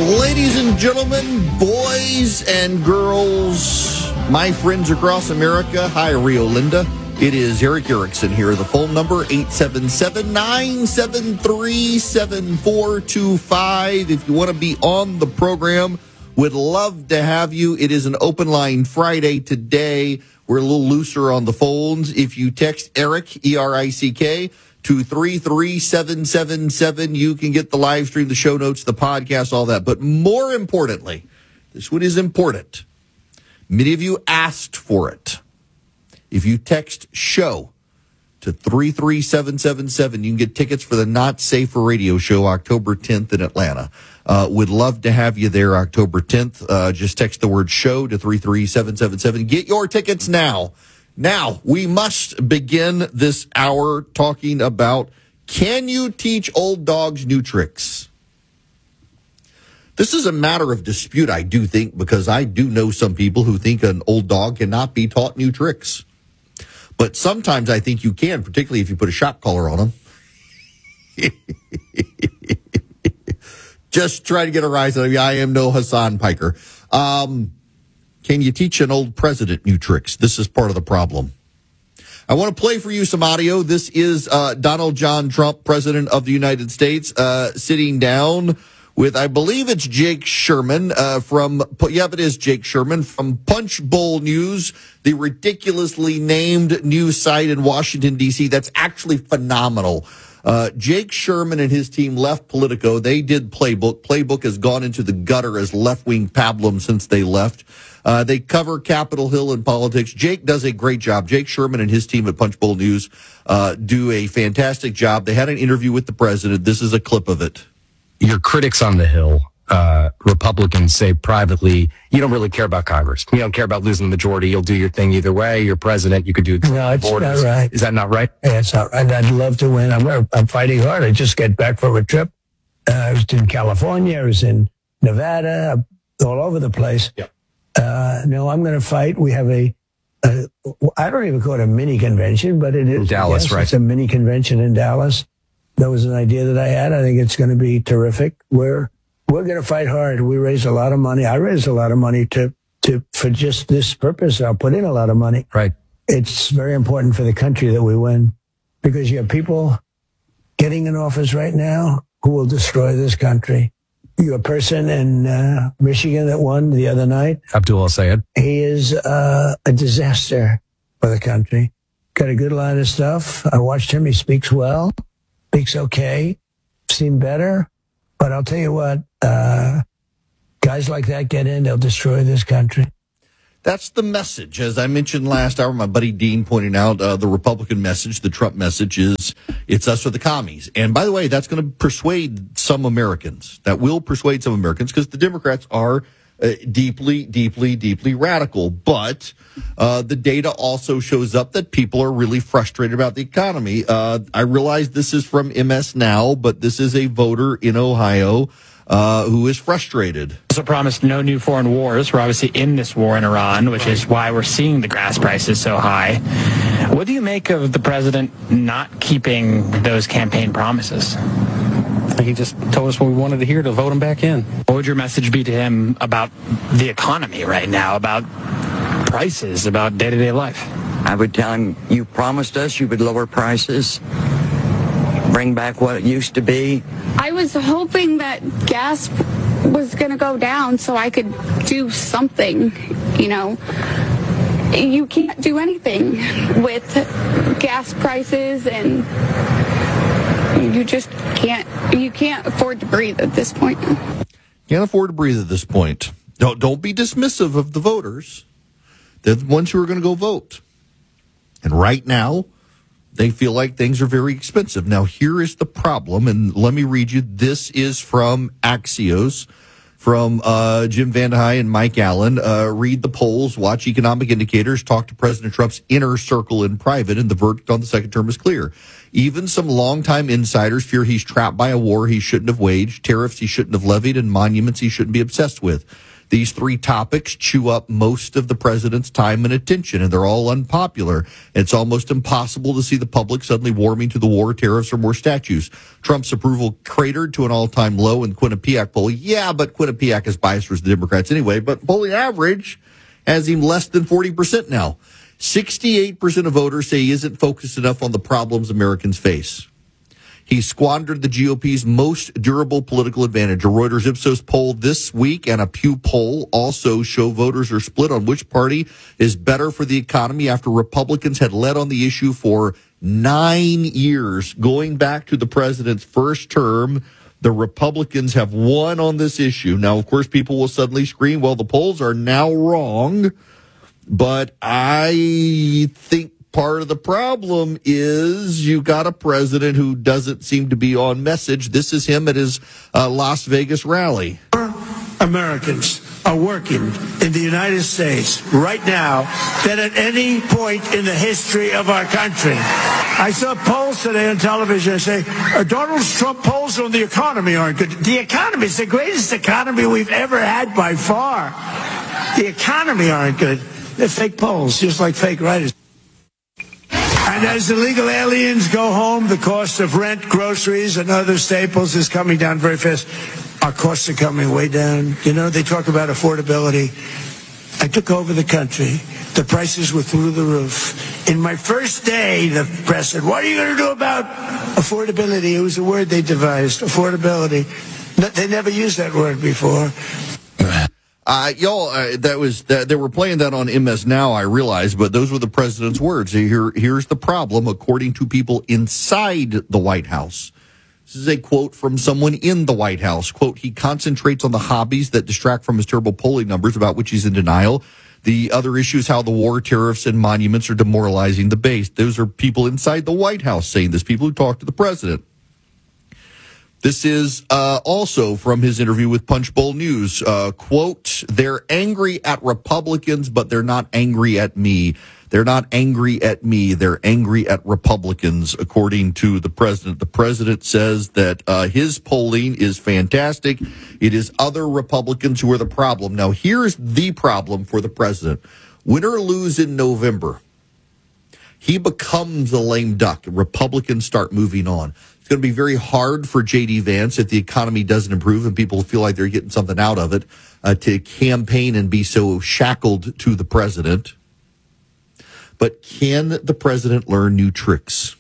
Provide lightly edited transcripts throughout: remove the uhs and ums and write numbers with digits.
Ladies and gentlemen, boys and girls, my friends across America, hi, Rio Linda. It is Eric Erickson here. The phone number, 877-973-7425. If you want to be on the program, would love to have you. It is an open line Friday today. We're a little looser on the phones. If you text Eric, E-R-I-C-K, to 33777, you can get the live stream, the show notes, the podcast, all that. But more importantly, this one is important. Many of you asked for it. If you text SHOW to 33777, you can get tickets for the Not Safe for Radio show October 10th in Atlanta. Would love to have you there October 10th. Just text the word SHOW to 33777. Get your tickets now. Now, we must begin this hour talking about, can you teach old dogs new tricks? This is a matter of dispute, I do think, because I do know some people who think an old dog cannot be taught new tricks. But sometimes I think you can, particularly if you put a shock collar on them. Just try to get a rise out of you. I am no Hassan Piker. Can you teach an old president new tricks? This is part of the problem. I want to play for you some audio. This is Donald John Trump, President of the United States, sitting down with, I believe it's Jake Sherman it is Jake Sherman from Punch Bowl News, the ridiculously named news site in Washington, D.C. That's actually phenomenal. Jake Sherman and his team left Politico. They did Playbook. Playbook has gone into the gutter as left-wing pablum since they left. They cover Capitol Hill and politics. Jake does a great job. Jake Sherman and his team at Punch Bowl News do a fantastic job. They had an interview with the president. This is a clip of it. Your critics on the Hill, Republicans, say privately, you don't really care about Congress. You don't care about losing the majority. You'll do your thing either way. You're president. You could do No, it's borders. not right. Is that not right? Yeah, it's not right. I'd love to win. I'm fighting hard. I just got back from a trip. I was in California. I was in Nevada, all over the place. Yep. No, I'm going to fight. We have I don't even call it a mini convention, but it is. In Dallas, yes, right? It's a mini convention in Dallas. That was an idea that I had. I think it's going to be terrific. We're going to fight hard. We raise a lot of money. I raise a lot of money for just this purpose. I'll put in a lot of money. Right. It's very important for the country that we win, because you have people getting in office right now who will destroy this country. You a person in Michigan that won the other night. Abdul El-Sayed. He is a disaster for the country. Got a good line of stuff. I watched him. He speaks well. Speaks okay. Seen better. But I'll tell you what, guys like that get in, they'll destroy this country. That's the message. As I mentioned last hour, my buddy Dean pointed out the Republican message, the Trump message is, it's us or the commies. And by the way, that's going to persuade some Americans. That will persuade some Americans, because the Democrats are deeply, deeply, deeply radical. But the data also shows up that people are really frustrated about the economy. I realize this is from MS Now, but this is a voter in Ohio who is frustrated. Also promised no new foreign wars. We're obviously in this war in Iran, which is why we're seeing the gas prices so high. What do you make of the president not keeping those campaign promises? He just told us what we wanted to hear to vote him back in. What would your message be to him about the economy right now, about prices, about day-to-day life? I would tell him, you promised us you would lower prices, bring back what it used to be. I was hoping that gas was going to go down so I could do something, you know. You can't do anything with gas prices, and you just can't afford to breathe at this point. Can't afford to breathe at this point. Don't be dismissive of the voters. They're the ones who are going to go vote. And right now, they feel like things are very expensive. Now, here is the problem, and let me read you. This is from Axios, from Jim VandeHei and Mike Allen. Read the polls, watch economic indicators, talk to President Trump's inner circle in private, and the verdict on the second term is clear. Even some longtime insiders fear he's trapped by a war he shouldn't have waged, tariffs he shouldn't have levied, and monuments he shouldn't be obsessed with. These three topics chew up most of the president's time and attention, and they're all unpopular. It's almost impossible to see the public suddenly warming to the war, tariffs, or more statues. Trump's approval cratered to an all-time low in the Quinnipiac poll. Yeah, but Quinnipiac is biased towards the Democrats anyway, but polling average has him less than 40% now. 68% of voters say he isn't focused enough on the problems Americans face. He squandered the GOP's most durable political advantage. A Reuters Ipsos poll this week and a Pew poll also show voters are split on which party is better for the economy after Republicans had led on the issue for 9 years. Going back to the president's first term, the Republicans have won on this issue. Now, of course, people will suddenly scream, well, the polls are now wrong. But I think part of the problem is you got a president who doesn't seem to be on message. This is him at his Las Vegas rally. Americans are working in the United States right now than at any point in the history of our country. I saw polls today on television that say Donald Trump polls on the economy aren't good. The economy is the greatest economy we've ever had by far. The economy aren't good. They're fake polls, just like fake writers. And as illegal aliens go home, the cost of rent, groceries, and other staples is coming down very fast. Our costs are coming way down. You know, they talk about affordability. I took over the country. The prices were through the roof. In my first day, the press said, what are you going to do about affordability? It was a word they devised, affordability. They never used that word before. They were playing that on MS Now, I realize, but those were the president's words. Here's the problem, according to people inside the White House. This is a quote from someone in the White House. Quote, he concentrates on the hobbies that distract from his terrible polling numbers, about which he's in denial. The other issue is how the war, tariffs, and monuments are demoralizing the base. Those are people inside the White House saying this, people who talk to the president. This is also from his interview with Punchbowl News. Quote, they're angry at Republicans, but they're not angry at me. They're not angry at me. They're angry at Republicans, according to the president. The president says that his polling is fantastic. It is other Republicans who are the problem. Now, here's the problem for the president. Win or lose in November, he becomes a lame duck. Republicans start moving on. It's going to be very hard for J.D. Vance if the economy doesn't improve and people feel like they're getting something out of it to campaign and be so shackled to the president. But can the president learn new tricks?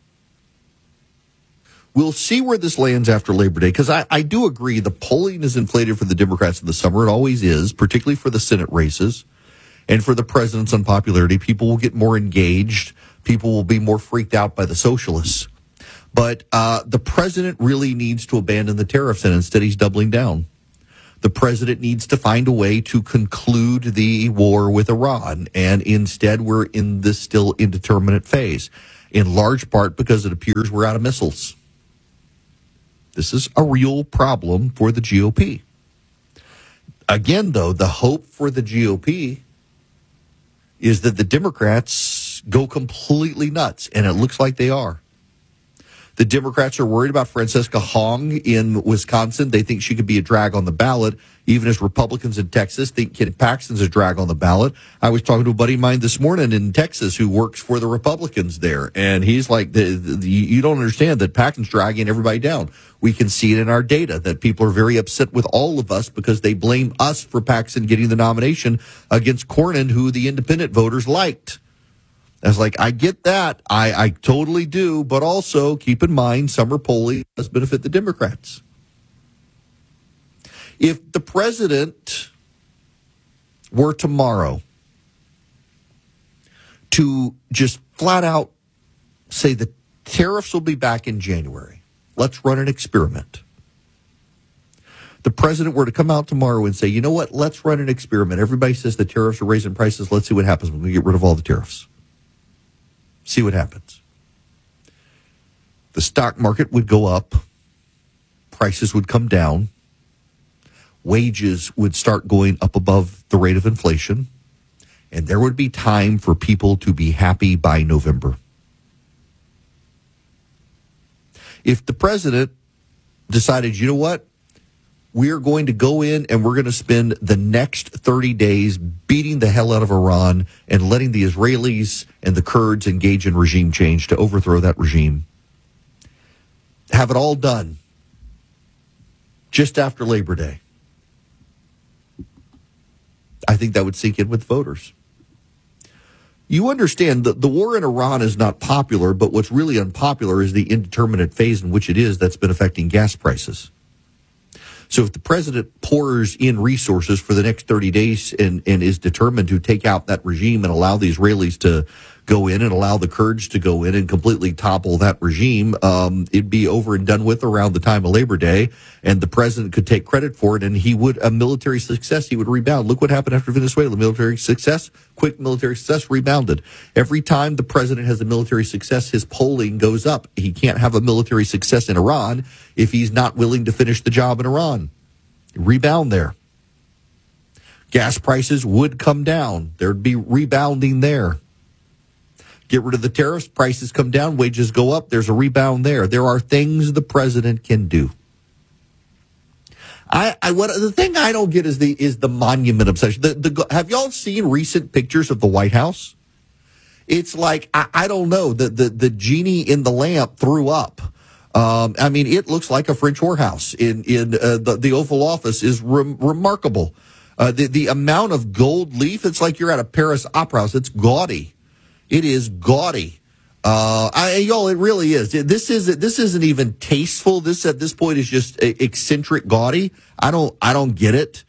We'll see where this lands after Labor Day, because I do agree the polling is inflated for the Democrats in the summer. It always is, particularly for the Senate races and for the president's unpopularity. People will get more engaged. People will be more freaked out by the socialists. But the president really needs to abandon the tariffs, and instead he's doubling down. The president needs to find a way to conclude the war with Iran, and instead we're in this still indeterminate phase, in large part because it appears we're out of missiles. This is a real problem for the GOP. Again, though, the hope for the GOP is that the Democrats go completely nuts, and it looks like they are. The Democrats are worried about Francesca Hong in Wisconsin. They think she could be a drag on the ballot, even as Republicans in Texas think Ken Paxton's a drag on the ballot. I was talking to a buddy of mine this morning in Texas who works for the Republicans there, and he's like, you don't understand that Paxton's dragging everybody down. We can see it in our data that people are very upset with all of us because they blame us for Paxton getting the nomination against Cornyn, who the independent voters liked. I was like, I get that. I totally do. But also keep in mind, summer polling does benefit the Democrats. If the president were tomorrow to just flat out say the tariffs will be back in January, let's run an experiment. The president were to come out tomorrow and say, you know what, let's run an experiment. Everybody says the tariffs are raising prices. Let's see what happens when we get rid of all the tariffs. See what happens. The stock market would go up. Prices would come down. Wages would start going up above the rate of inflation. And there would be time for people to be happy by November. If the president decided, you know what, We are going to go in and we're going to spend the next 30 days beating the hell out of Iran and letting the Israelis and the Kurds engage in regime change to overthrow that regime. Have it all done just after Labor Day. I think that would sink in with voters. You understand that the war in Iran is not popular, but what's really unpopular is the indeterminate phase in which it is that's been affecting gas prices. So if the president pours in resources for the next 30 days and is determined to take out that regime and allow the Israelis to go in and allow the Kurds to go in and completely topple that regime, it'd be over and done with around the time of Labor Day, and the president could take credit for it, and a military success, he would rebound. Look what happened after Venezuela. Military success, quick military success, rebounded. Every time the president has a military success, his polling goes up. He can't have a military success in Iran if he's not willing to finish the job in Iran. Rebound there. Gas prices would come down. There'd be rebounding there. Get rid of the tariffs, prices come down, wages go up, there's a rebound there. There are things the president can do. The thing I don't get is the monument obsession. Have y'all seen recent pictures of the White House? It's like, I don't know, the genie in the lamp threw up. It looks like a French whorehouse in the Oval Office is remarkable. The amount of gold leaf, it's like you're at a Paris opera house. It's gaudy. It is gaudy. It really is. This isn't even tasteful. This at this point is just eccentric gaudy. I don't get it.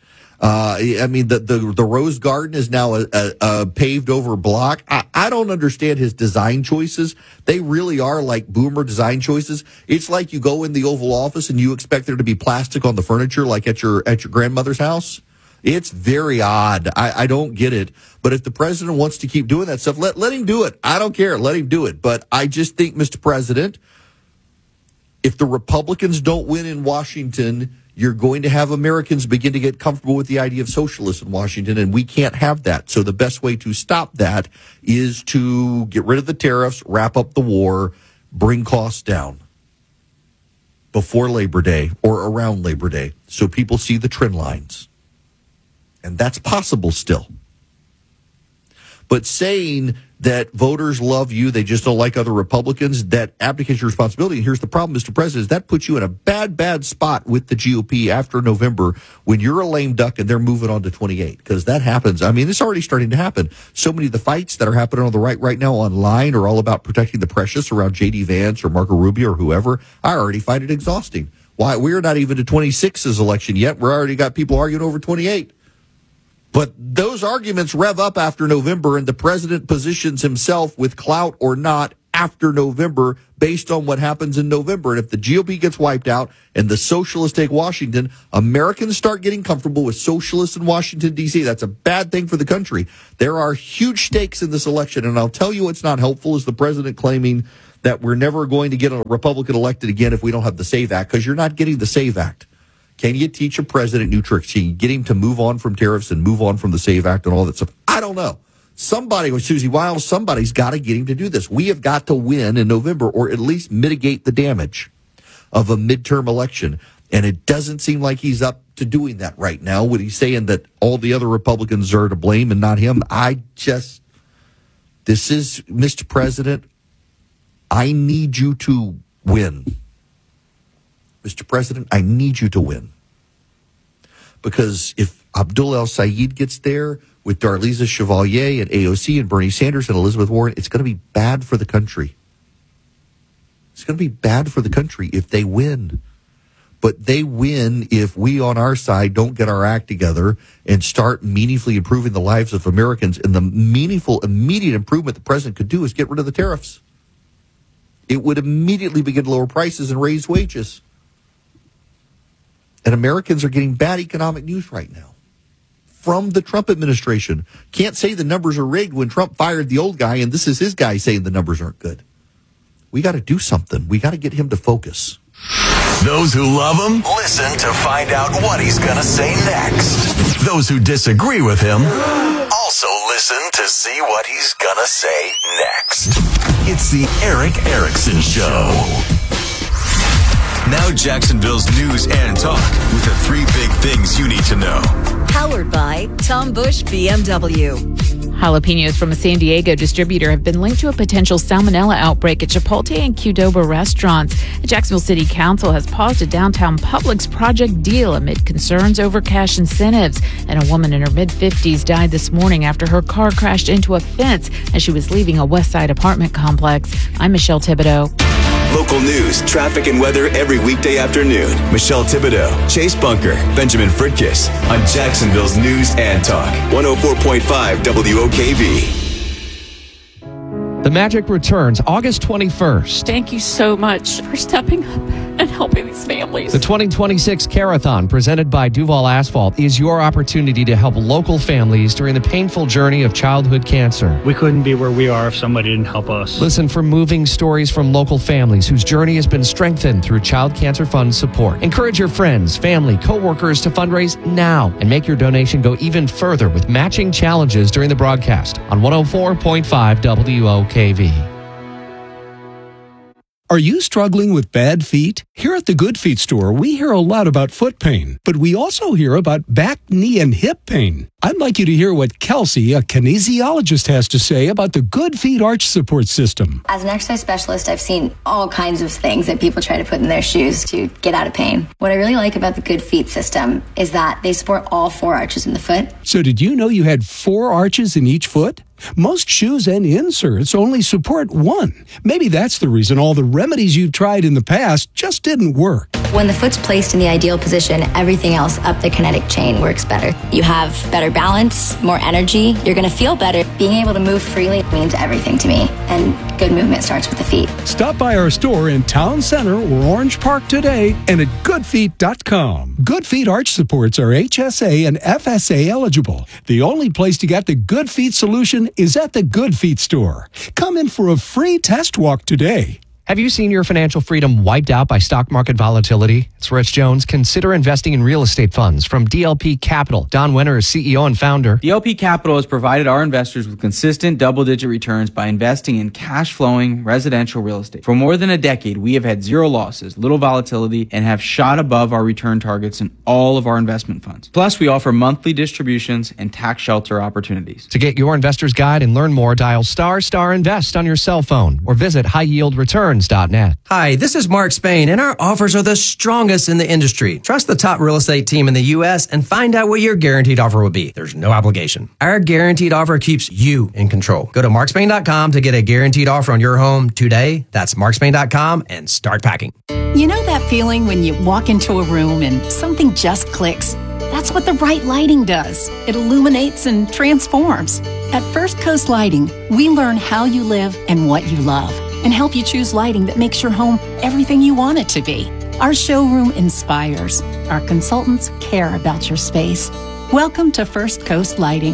The Rose Garden is now a paved over block. I don't understand his design choices. They really are like boomer design choices. It's like you go in the Oval Office and you expect there to be plastic on the furniture like at your grandmother's house. It's very odd. I don't get it. But if the president wants to keep doing that stuff, let him do it. I don't care. Let him do it. But I just think, Mr. President, if the Republicans don't win in Washington, you're going to have Americans begin to get comfortable with the idea of socialists in Washington, and we can't have that. So the best way to stop that is to get rid of the tariffs, wrap up the war, bring costs down before Labor Day or around Labor Day so people see the trend lines. And that's possible still. But saying that voters love you, they just don't like other Republicans, that abdicates your responsibility. And here's the problem, Mr. President, is that puts you in a bad spot with the GOP after November when you're a lame duck and they're moving on to 28. Because that happens. It's already starting to happen. So many of the fights that are happening on the right now online are all about protecting the precious around J.D. Vance or Marco Rubio or whoever. I already find it exhausting. Why? We're not even to 26's election yet. We're already got people arguing over 28. But those arguments rev up after November, and the president positions himself with clout or not after November based on what happens in November. And if the GOP gets wiped out and the socialists take Washington, Americans start getting comfortable with socialists in Washington, D.C. That's a bad thing for the country. There are huge stakes in this election, and I'll tell you what's not helpful is the president claiming that we're never going to get a Republican elected again if we don't have the SAVE Act, because you're not getting the SAVE Act. Can you teach a president new tricks? Can you get him to move on from tariffs and move on from the SAVE Act and all that stuff? I don't know. Somebody with Susie Wiles, somebody's got to get him to do this. We have got to win in November or at least mitigate the damage of a midterm election. And it doesn't seem like he's up to doing that right now. When he's saying that all the other Republicans are to blame and not him, this is, Mr. President, I need you to win. Mr. President, I need you to win. Because if Abdullah El-Sayed gets there with Darlisa Chevalier and AOC and Bernie Sanders and Elizabeth Warren, it's going to be bad for the country. It's going to be bad for the country if they win. But they win if we on our side don't get our act together and start meaningfully improving the lives of Americans. And the meaningful, immediate improvement the president could do is get rid of the tariffs. It would immediately begin to lower prices and raise wages. And Americans are getting bad economic news right now from the Trump administration. Can't say the numbers are rigged when Trump fired the old guy, and this is his guy saying the numbers aren't good. We got to do something. We got to get him to focus. Those who love him, listen to find out what he's going to say next. Those who disagree with him, also listen to see what he's going to say next. It's the Erick Erickson Show. Now Jacksonville's news and talk with the 3 big things you need to know. Powered by Tom Bush BMW. Jalapenos from a San Diego distributor have been linked to a potential salmonella outbreak at Chipotle and Qdoba restaurants. The Jacksonville City Council has paused a downtown Publix project deal amid concerns over cash incentives. And a woman in her mid-50s died this morning after her car crashed into a fence as she was leaving a West Side apartment complex. I'm Michelle Thibodeau. Local news, traffic, and weather every weekday afternoon. Michelle Thibodeau, Chase Bunker, Benjamin Fritkiss on Jacksonville's News and Talk. 104.5 WOKV. The Magic returns August 21st. Thank you so much for stepping up and helping these families. The 2026 Carathon, presented by Duval Asphalt, is your opportunity to help local families during the painful journey of childhood cancer. We couldn't be where we are if somebody didn't help us. Listen for moving stories from local families whose journey has been strengthened through Child Cancer Fund support. Encourage your friends, family, co-workers to fundraise now and make your donation go even further with matching challenges during the broadcast on 104.5 WOKV. Are you struggling with bad feet? Here at the Good Feet store, we hear a lot about foot pain, but we also hear about back, knee, and hip pain. I'd like you to hear what Kelsey, a kinesiologist, has to say about the Good Feet arch support system. As an exercise specialist, I've seen all kinds of things that people try to put in their shoes to get out of pain. What I really like about the Good Feet system is that they support all 4 arches in the foot. So did you know you had 4 arches in each foot? Most shoes and inserts only support 1. Maybe that's the reason all the remedies you've tried in the past just didn't work. When the foot's placed in the ideal position, everything else up the kinetic chain works better. You have better balance, more energy. You're going to feel better. Being able to move freely means everything to me. And good movement starts with the feet. Stop by our store in Town Center or Orange Park today and at goodfeet.com. Good Feet arch supports are HSA and FSA eligible. The only place to get the Good Feet solution is at the Good Feet store. Come in for a free test walk today. Have you seen your financial freedom wiped out by stock market volatility? It's Rich Jones. Consider investing in real estate funds from DLP Capital. Don Winter is CEO and founder. DLP Capital has provided our investors with consistent double-digit returns by investing in cash-flowing residential real estate. For more than a decade, we have had 0 losses, little volatility, and have shot above our return targets in all of our investment funds. Plus, we offer monthly distributions and tax shelter opportunities. To get your investor's guide and learn more, dial **invest on your cell phone or visit highyieldreturns.net. Hi, this is Mark Spain, and our offers are the strongest in the industry. Trust the top real estate team in the U.S. and find out what your guaranteed offer will be. There's no obligation. Our guaranteed offer keeps you in control. Go to markspain.com to get a guaranteed offer on your home today. That's markspain.com and start packing. You know that feeling when you walk into a room and something just clicks? That's what the right lighting does. It illuminates and transforms. At First Coast Lighting, we learn how you live and what you love, and help you choose lighting that makes your home everything you want it to be. Our showroom inspires. Our consultants care about your space. Welcome to First Coast Lighting,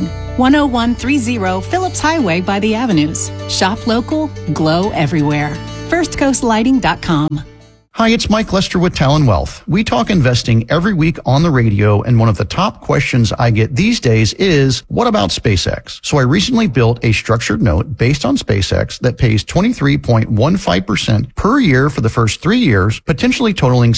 10130 Phillips Highway by the Avenues. Shop local, glow everywhere. FirstCoastLighting.com. Hi, it's Mike Lester with Talon Wealth. We talk investing every week on the radio, and one of the top questions I get these days is, what about SpaceX? So I recently built a structured note based on SpaceX that pays 23.15% per year for the first 3 years, potentially totaling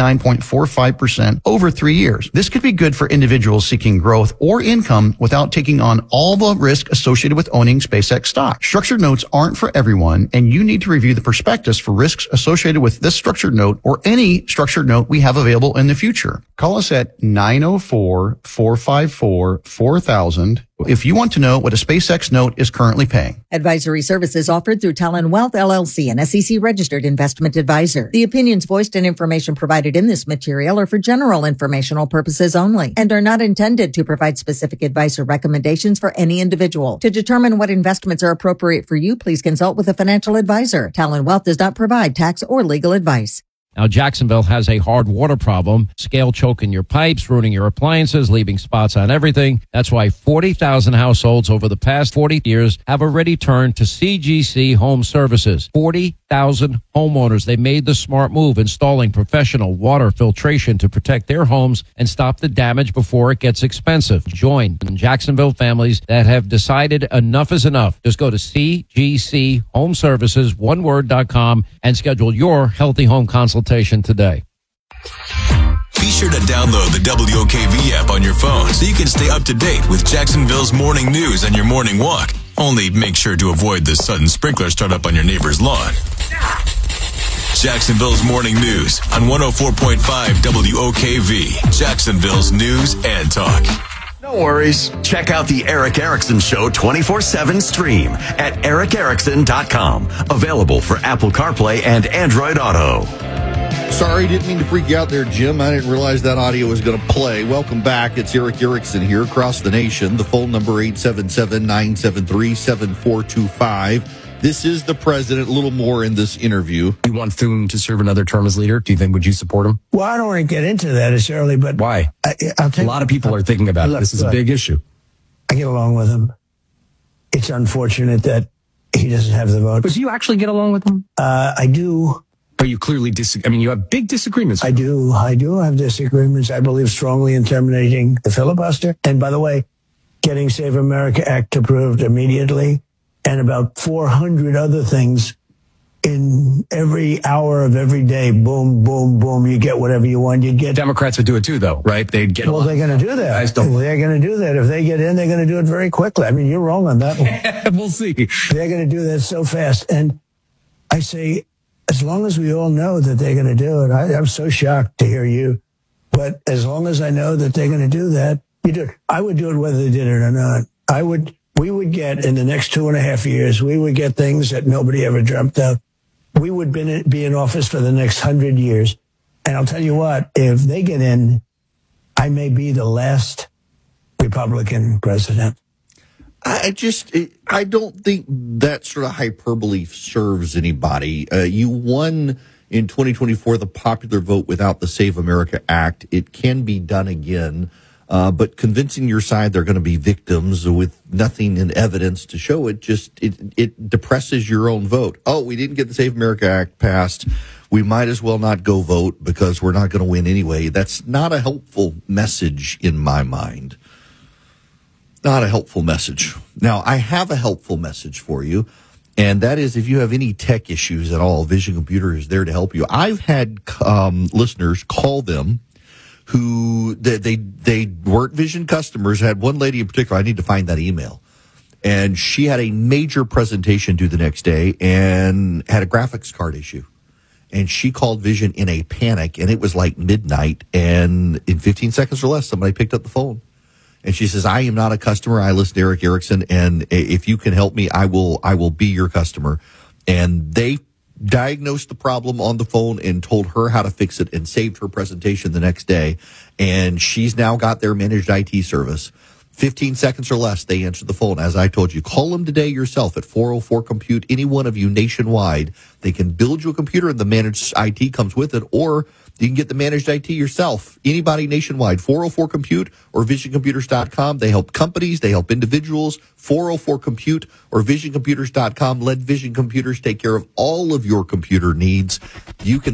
69.45% over 3 years. This could be good for individuals seeking growth or income without taking on all the risk associated with owning SpaceX stock. Structured notes aren't for everyone, and you need to review the prospectus for risks associated with this structured note or any structured note we have available in the future. Call us at 904-454-4000 if you want to know what a SpaceX note is currently paying. Advisory services offered through Talon Wealth, LLC, an SEC-registered investment advisor. The opinions voiced and information provided in this material are for general informational purposes only and are not intended to provide specific advice or recommendations for any individual. To determine what investments are appropriate for you, please consult with a financial advisor. Talon Wealth does not provide tax or legal advice. Now, Jacksonville has a hard water problem, scale choking your pipes, ruining your appliances, leaving spots on everything. That's why 40,000 households over the past 40 years have already turned to CGC Home Services. 40,000 homeowners. They made the smart move, installing professional water filtration to protect their homes and stop the damage before it gets expensive. Join Jacksonville families that have decided enough is enough. Just go to CGC Home Services, oneword.com, and schedule your healthy home consultation today. Be sure to download the WOKV app on your phone so you can stay up to date with Jacksonville's morning news on your morning walk. Only make sure to avoid the sudden sprinkler startup on your neighbor's lawn. Jacksonville's morning news on 104.5 WOKV, Jacksonville's news and talk. No worries. Check out the Eric Erickson Show 24/7 stream at ericerickson.com. Available for Apple CarPlay and Android Auto. Sorry, didn't mean to freak you out there, Jim. I didn't realize that audio was going to play. Welcome back. It's Eric Erickson here across the nation. The phone number 877-973-7425. This is the president. A little more in this interview. You want Thune to serve another term as leader? Do you think, would you support him? Well, I don't want to get into that necessarily, but why? I'll tell a lot of people are thinking about it. This is a big issue. I get along with him. It's unfortunate that he doesn't have the vote. But do you actually get along with him? I do. But you clearly disagree. I mean, you have big disagreements. I do have disagreements. I believe strongly in terminating the filibuster. And by the way, getting Save America Act approved immediately, and about 400 other things in every hour of every day. Boom, boom, boom. You get whatever you want. You get. Democrats would do it too, though, right? They'd get. Well, they're going to do that. They're going to do that. If they get in, they're going to do it very quickly. I mean, you're wrong on that one. We'll see. They're going to do that so fast. And I say, as long as we all know that they're going to do it, I'm so shocked to hear you. But as long as I know that they're going to do that, you do it. I would do it whether they did it or not. We would get, in the next 2.5 years, we would get things that nobody ever dreamt of. We would be in office for the next 100 years. And I'll tell you what, if they get in, I may be the last Republican president. I don't think that sort of hyperbole serves anybody. You won in 2024 the popular vote without the Save America Act. It can be done again. But convincing your side they're going to be victims with nothing in evidence to show it, it depresses your own vote. Oh, we didn't get the Save America Act passed. We might as well not go vote because we're not going to win anyway. That's not a helpful message in my mind. Not a helpful message. Now, I have a helpful message for you, and that is if you have any tech issues at all, Vision Computer is there to help you. I've had listeners call them who they weren't Vision customers. I had one lady in particular, I need to find that email, and she had a major presentation due the next day and had a graphics card issue. And she called Vision in a panic, and it was like midnight, and in 15 seconds or less, somebody picked up the phone. And she says, I am not a customer. I listen to Eric Erickson, and if you can help me, I will be your customer. And they diagnosed the problem on the phone and told her how to fix it and saved her presentation the next day. And she's now got their managed IT service. 15 seconds or less, they answer the phone. As I told you, call them today yourself at 404-COMPUTE. Any one of you nationwide, they can build you a computer and the managed IT comes with it, or you can get the managed IT yourself. Anybody nationwide, 404-COMPUTE or visioncomputers.com. They help companies, they help individuals. 404-COMPUTE or visioncomputers.com. Let Vision Computers take care of all of your computer needs. You can